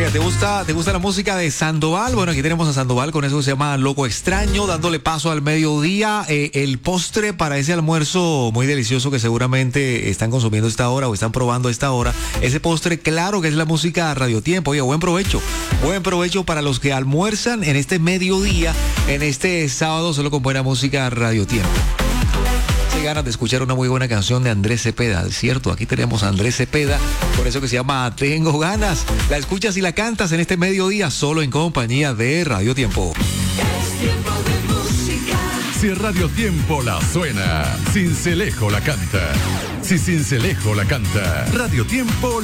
Oiga, ¿te gusta la música de Sandoval? Bueno, aquí tenemos a Sandoval con eso que se llama Loco Extraño, dándole paso al mediodía. El postre para ese almuerzo muy delicioso que seguramente están consumiendo a esta hora o están probando a esta hora. Ese postre, claro que es la música Radio Tiempo. Oiga, buen provecho. Buen provecho para los que almuerzan en este mediodía, en este sábado, solo con buena música Radio Tiempo. Ganas de escuchar una muy buena canción de Andrés Cepeda, ¿cierto? Aquí tenemos a Andrés Cepeda, por eso que se llama Tengo Ganas. La escuchas y la cantas en este mediodía solo en compañía de Radio Tiempo. Es tiempo de música. Si Radio Tiempo la suena, Sincelejo la canta. Si Sincelejo la canta, Radio Tiempo